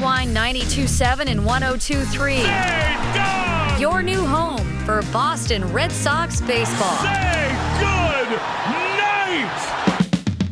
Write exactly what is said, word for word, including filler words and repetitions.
Brandywine ninety-two point seven and one oh two point three. Your new home for Boston Red Sox baseball. Say good night!